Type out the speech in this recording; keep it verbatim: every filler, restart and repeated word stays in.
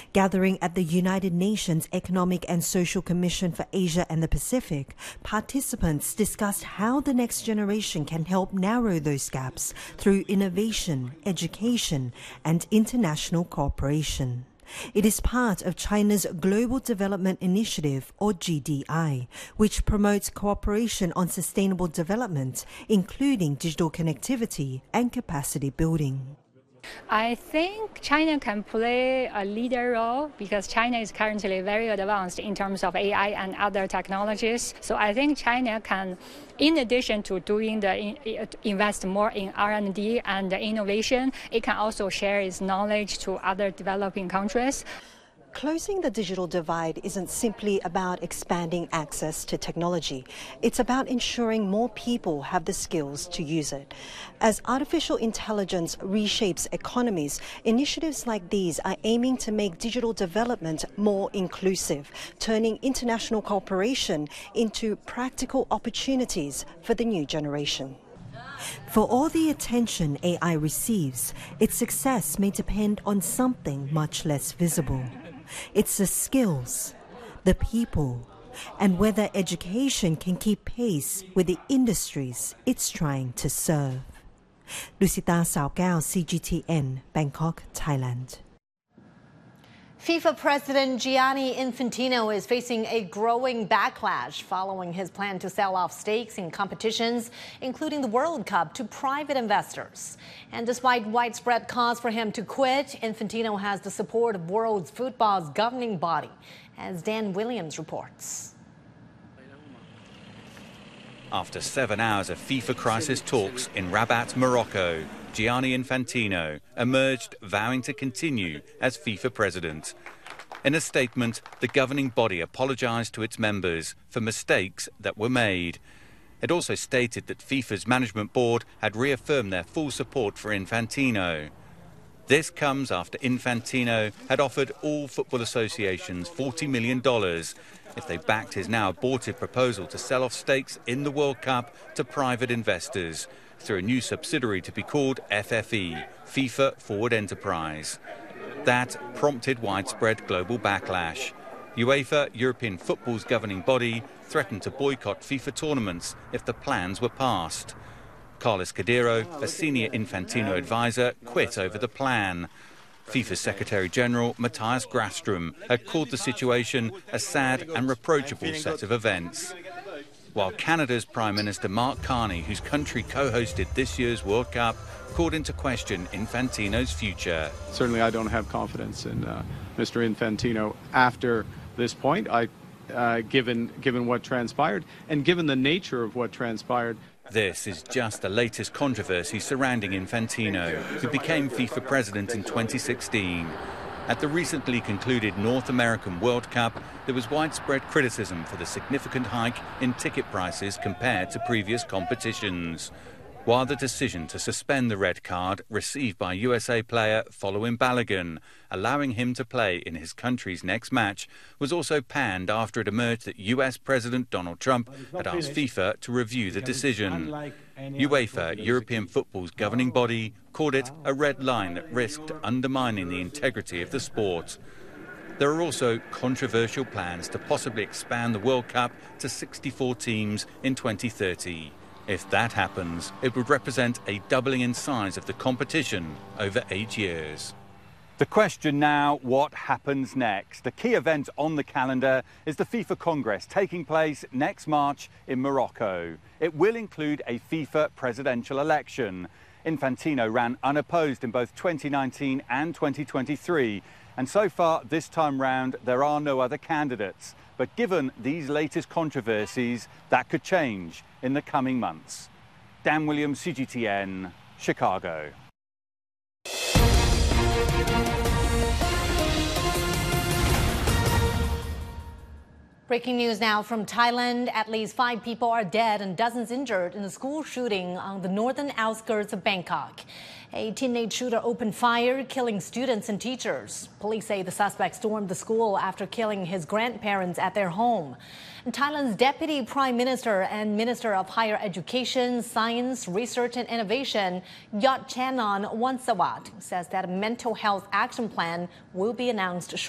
Gathering at the United Nations Economic and Social Commission for Asia and the Pacific, participants discussed how the next generation can help narrow those gaps through innovation, education, and international cooperation. It is part of China's Global Development Initiative, or G D I, which promotes cooperation on sustainable development, including digital connectivity and capacity building. I think China can play a leader role because China is currently very advanced in terms of A I and other technologies. So I think China can, in addition to doing the invest more in R and D and innovation, it can also share its knowledge to other developing countries. Closing the digital divide isn't simply about expanding access to technology. It's about ensuring more people have the skills to use it. As artificial intelligence reshapes economies, initiatives like these are aiming to make digital development more inclusive, turning international cooperation into practical opportunities for the new generation. For all the attention A I receives, its success may depend on something much less visible. It's the skills, the people, and whether education can keep pace with the industries it's trying to serve. Lucita Sao Gao, C G T N, Bangkok, Thailand. FIFA President Gianni Infantino is facing a growing backlash following his plan to sell off stakes in competitions, including the World Cup, to private investors. And despite widespread calls for him to quit, Infantino has the support of world football's governing body, as Dan Williams reports. After seven hours of FIFA crisis talks in Rabat, Morocco, Gianni Infantino emerged vowing to continue as FIFA president. In a statement, the governing body apologised to its members for mistakes that were made. It also stated that FIFA's management board had reaffirmed their full support for Infantino. This comes after Infantino had offered all football associations forty million dollars if they backed his now aborted proposal to sell off stakes in the World Cup to private investors through a new subsidiary to be called F F E, FIFA Forward Enterprise. That prompted widespread global backlash. UEFA, European football's governing body, threatened to boycott FIFA tournaments if the plans were passed. Carlos Cordeiro, a senior Infantino advisor, quit over the plan. FIFA's Secretary-General, Matthias Grafström, had called the situation a sad and reproachable set of events. While Canada's Prime Minister Mark Carney, whose country co-hosted this year's World Cup, called into question Infantino's future. Certainly I don't have confidence in uh, Mister Infantino after this point, I, uh, given, given what transpired and given the nature of what transpired. This is just the latest controversy surrounding Infantino, who became FIFA president in twenty sixteen. At the recently concluded North American World Cup, there was widespread criticism for the significant hike in ticket prices compared to previous competitions, while the decision to suspend the red card received by U S A player Folarin Balogun, allowing him to play in his country's next match, was also panned after it emerged that U S President Donald Trump had asked FIFA to review the decision. UEFA, European football's governing body, called it a red line that risked undermining the integrity of the sport. There are also controversial plans to possibly expand the World Cup to sixty-four teams in twenty thirty. If that happens, it would represent a doubling in size of the competition over eight years. The question now, what happens next? The key event on the calendar is the FIFA Congress taking place next March in Morocco. It will include a FIFA presidential election. Infantino ran unopposed in both twenty nineteen and twenty twenty-three. And so far, this time round, there are no other candidates. But given these latest controversies, that could change in the coming months. Dan Williams, C G T N, Chicago. Breaking news now from Thailand. At least five people are dead and dozens injured in a school shooting on the northern outskirts of Bangkok. A teenage shooter opened fire, killing students and teachers. Police say the suspect stormed the school after killing his grandparents at their home. And Thailand's Deputy Prime Minister and Minister of Higher Education, Science, Research and Innovation, Yot Chanon Wonsawat, says that a mental health action plan will be announced shortly.